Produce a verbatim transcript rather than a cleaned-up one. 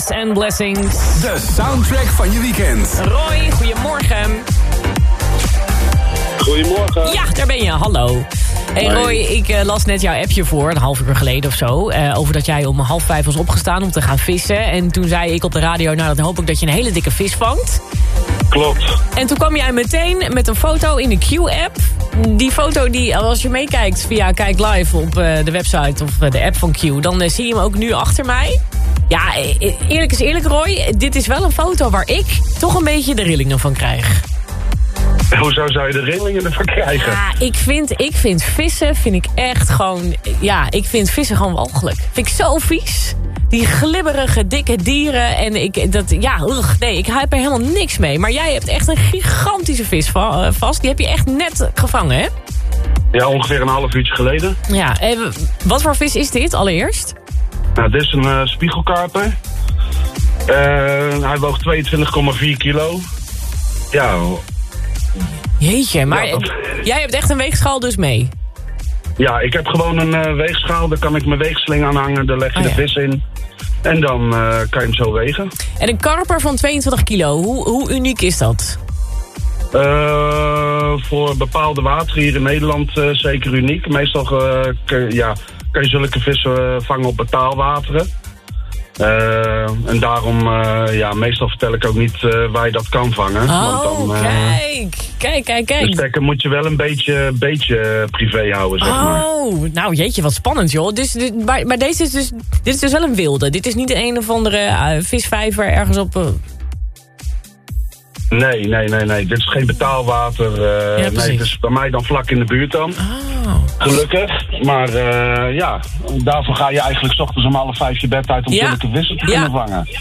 Kiss and Blessings. De soundtrack van je weekend. Roy, goedemorgen. Goedemorgen. Ja, daar ben je. Hallo. Hey Roy, ik uh, las net jouw appje voor, een half uur geleden of zo. Uh, over dat jij om half vijf was opgestaan om te gaan vissen. En toen zei ik op de radio, nou dan hoop ik dat je een hele dikke vis vangt. Klopt. En toen kwam jij meteen met een foto in de Q-app. Die foto, die, als je meekijkt via Kijk Live op uh, de website of uh, de app van Q... dan uh, zie je hem ook nu achter mij. Ja, eerlijk is eerlijk Roy, dit is wel een foto waar ik toch een beetje de rillingen van krijg. Hoezo zou je de rillingen ervan krijgen? Ja, ik vind, ik vind vissen vind ik echt gewoon... Ja, ik vind vissen gewoon walgelijk. Vind ik zo vies. Die glibberige, dikke dieren. En ik, dat, ja, ugh, nee, ik heb er helemaal niks mee. Maar jij hebt echt een gigantische vis va- vast. Die heb je echt net gevangen, hè? Ja, ongeveer een half uurtje geleden. Ja, en wat voor vis is dit allereerst? Nou, dit is een uh, spiegelkarper. Uh, hij woog tweeëntwintig komma vier kilo. Ja. Jeetje, maar Ja, dat... jij hebt echt een weegschaal dus mee? Ja, ik heb gewoon een uh, weegschaal. Daar kan ik mijn weegsling aan hangen. Daar leg je oh, de ja. vis in. En dan uh, kan je hem zo wegen. En een karper van tweeëntwintig kilo, hoe, hoe uniek is dat? Uh, voor bepaalde wateren hier in Nederland uh, zeker uniek. Meestal uh, kun, ja, kan je zulke vissen uh, vangen op betaalwateren. Uh, en daarom, uh, ja, meestal vertel ik ook niet uh, waar je dat kan vangen. Oh, want dan, uh, kijk, kijk, kijk, kijk. de stekker moet je wel een beetje, beetje privé houden, zeg maar. Oh, nou jeetje, wat spannend joh. Dus, dit, maar, maar deze is dus, dit is dus wel een wilde. Dit is niet een of andere uh, visvijver ergens op... Uh... Nee, nee, nee, nee. Dit is geen betaalwater. Uh, Ja, nee, het is bij mij dan vlak in de buurt dan. Oh. Gelukkig. Maar uh, ja, daarvoor ga je eigenlijk 's ochtends om half vijf je bed uit om Ja. zulke vissen te Ja. kunnen vangen.